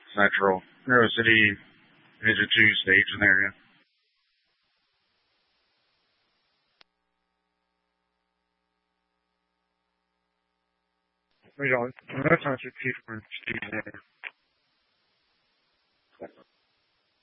Central. Monroe City is a two-station area. We don't. That's not your key for